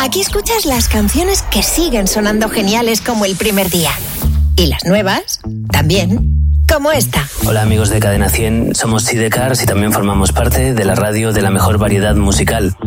Aquí escuchas las canciones que siguen sonando geniales como el primer día. Y las nuevas, también, como esta. Hola amigos de Cadena 100, somos Sidecars y también formamos parte de la radio de la mejor variedad musical.